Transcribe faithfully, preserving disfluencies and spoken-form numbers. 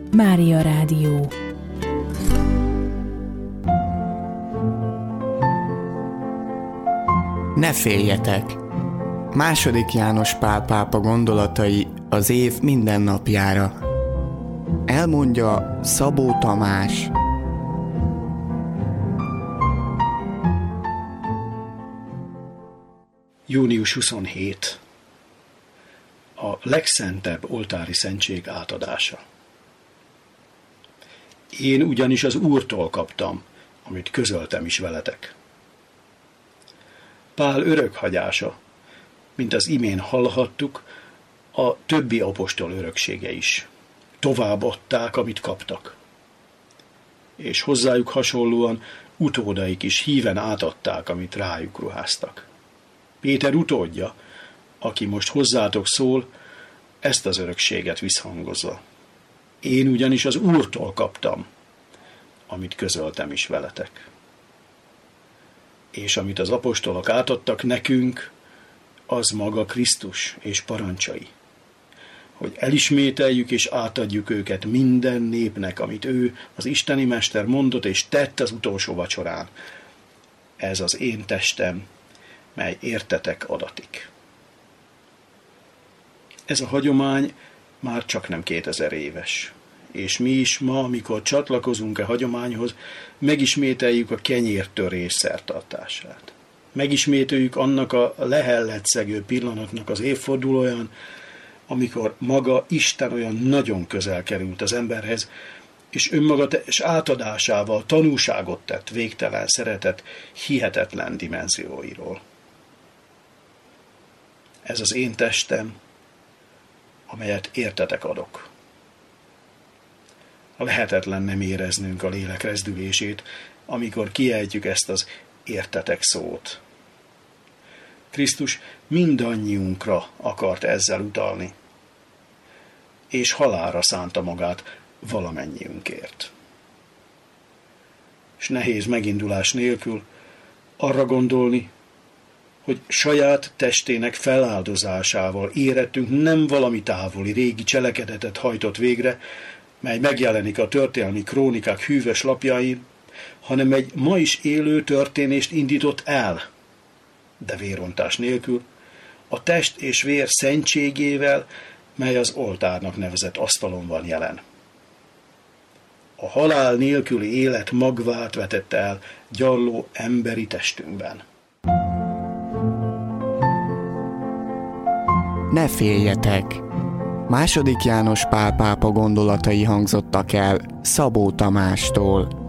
Mária Rádió. Ne féljetek! Második János Pál pápa gondolatai az év minden napjára. Elmondja Szabó Tamás. június huszonhetedike. A legszentebb oltári szentség átadása. Én ugyanis az Úrtól kaptam, amit közöltem is veletek. Pál örökhagyása, mint az imén hallhattuk, a többi apostol öröksége is. Továbbadták, amit kaptak. És hozzájuk hasonlóan utódaik is híven átadták, amit rájuk ruháztak. Péter utódja, aki most hozzátok szól, ezt az örökséget visszhangozza. Én ugyanis az Úrtól kaptam, amit közöltem is veletek. És amit az apostolok átadtak nekünk, az maga Krisztus és parancsai, hogy elismételjük és átadjuk őket minden népnek, amit ő, az isteni mester mondott és tett az utolsó vacsorán. Ez az én testem, mely értetek adatik. Ez a hagyomány már csak nem kétezer éves, és mi is ma, amikor csatlakozunk a hagyományhoz, megismételjük a kenyértörés szertartását. Megismételjük annak a lehelletszegő pillanatnak az évfordulóján, amikor maga Isten olyan nagyon közel került az emberhez, és önmaga és átadásával tanúságot tett végtelen szeretet hihetetlen dimenzióiról. Ez az én testem, amelyet értetek adok. Lehetetlen nem éreznünk a lélek rezdülését, amikor kiejtjük ezt az értetek szót. Krisztus mindannyiunkra akart ezzel utalni, és halálra szánta magát valamennyiünkért. És nehéz megindulás nélkül arra gondolni, hogy saját testének feláldozásával érettünk nem valami távoli régi cselekedetet hajtott végre, mely megjelenik a történelmi krónikák hűvös lapjain, hanem egy ma is élő történést indított el, de vérontás nélkül, a test és vér szentségével, mely az oltárnak nevezett asztalon van jelen. A halál nélküli élet magvát vetette el gyarló emberi testünkben. Ne féljetek! Második János Pál pápa gondolatai hangzottak el Szabó Tamástól.